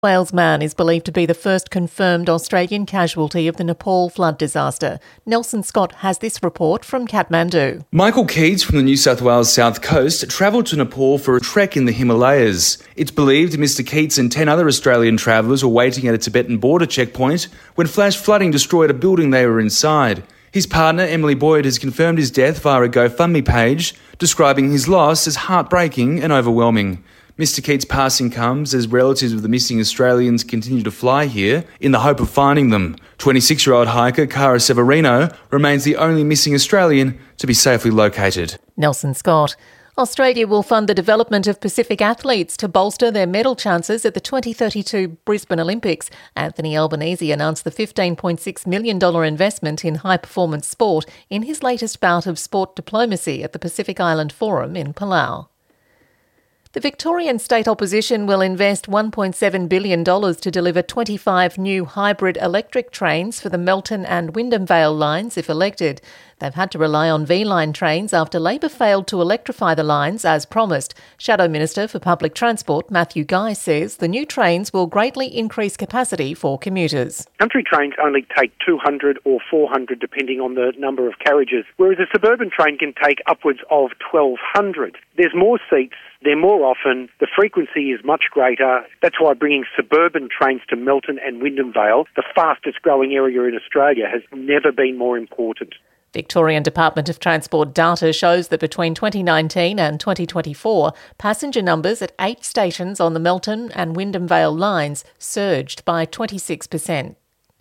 Wales man is believed to be the first confirmed Australian casualty of the Nepal flood disaster. Nelson Scott has this report from Kathmandu. Michael Keats from the New South Wales South Coast travelled to Nepal for a trek in the Himalayas. It's believed Mr Keats and 10 other Australian travellers were waiting at a Tibetan border checkpoint when flash flooding destroyed a building they were inside. His partner, Emily Boyd, has confirmed his death via a GoFundMe page, describing his loss as heartbreaking and overwhelming. Mr Keats' passing comes as relatives of the missing Australians continue to fly here in the hope of finding them. 26-year-old hiker Cara Severino remains the only missing Australian to be safely located. Nelson Scott. Australia will fund the development of Pacific athletes to bolster their medal chances at the 2032 Brisbane Olympics. Anthony Albanese announced the $15.6 million investment in high-performance sport in his latest bout of sport diplomacy at the Pacific Island Forum in Palau. The Victorian state opposition will invest $1.7 billion to deliver 25 new hybrid electric trains for the Melton and Wyndham Vale lines if elected. They've had to rely on V-line trains after Labor failed to electrify the lines as promised. Shadow Minister for Public Transport Matthew Guy says the new trains will greatly increase capacity for commuters. Country trains only take 200 or 400 depending on the number of carriages, whereas a suburban train can take upwards of 1,200. There's more seats. They're more often, the frequency is much greater. That's why bringing suburban trains to Melton and Wyndham Vale, the fastest growing area in Australia, has never been more important. Victorian Department of Transport data shows that between 2019 and 2024, passenger numbers at 8 stations on the Melton and Wyndham Vale lines surged by 26%.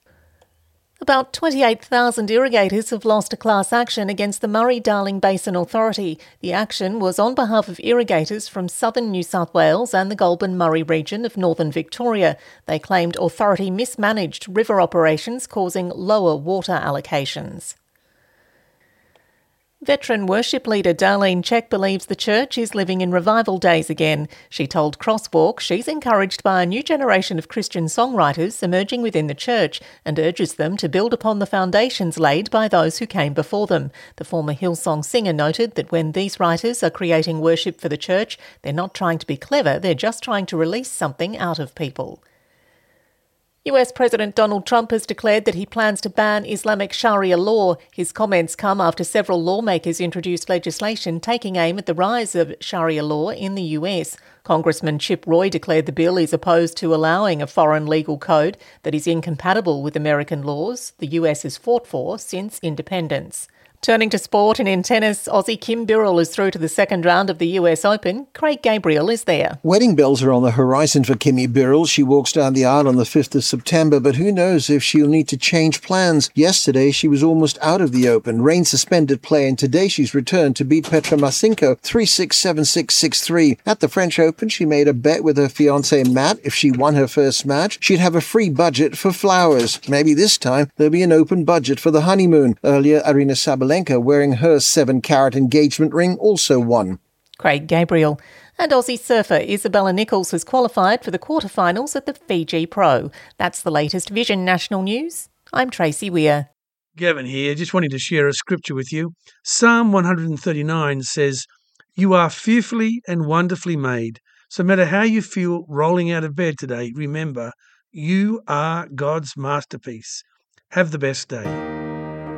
About 28,000 irrigators have lost a class action against the Murray-Darling Basin Authority. The action was on behalf of irrigators from southern New South Wales and the Goulburn-Murray region of northern Victoria. They claimed authority mismanaged river operations, causing lower water allocations. Veteran worship leader Darlene Check believes the church is living in revival days again. She told Crosswalk she's encouraged by a new generation of Christian songwriters emerging within the church and urges them to build upon the foundations laid by those who came before them. The former Hillsong singer noted that when these writers are creating worship for the church, they're not trying to be clever, they're just trying to release something out of people. US President Donald Trump has declared that he plans to ban Islamic Sharia law. His comments come after several lawmakers introduced legislation taking aim at the rise of Sharia law in the US. Congressman Chip Roy declared the bill is opposed to allowing a foreign legal code that is incompatible with American laws the US has fought for since independence. Turning to sport, and in tennis, Aussie Kim Birrell is through to the second round of the US Open. Craig Gabriel is there. Wedding bells are on the horizon for Kimmy Birrell. She walks down the aisle on the 5th of September, but who knows if she'll need to change plans. Yesterday, she was almost out of the Open. Rain suspended play, and today she's returned to beat Petra Marcinko 3-6, 7-6, 6-3. At the French Open, she made a bet with her fiancé Matt. If she won her first match, she'd have a free budget for flowers. Maybe this time, there'll be an open budget for the honeymoon. Earlier, Arina Sabalenka, wearing her 7-carat engagement ring, also won. Craig Gabriel. And Aussie surfer Isabella Nichols has qualified for the quarterfinals at the Fiji Pro. That's the latest Vision National News. I'm Tracy Weir. Gavin here, just wanting to share a scripture with you. Psalm 139 says, "You are fearfully and wonderfully made. So no matter how you feel rolling out of bed today, remember, you are God's masterpiece. Have the best day."